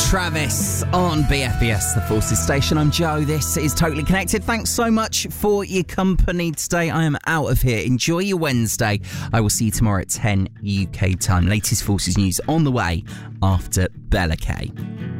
Travis on BFBS, the Forces station. I'm Joe. This is Totally Connected. Thanks so much for your company today. I am out of here. Enjoy your Wednesday. I will see you tomorrow at 10 UK time. Latest Forces news on the way after Bella K.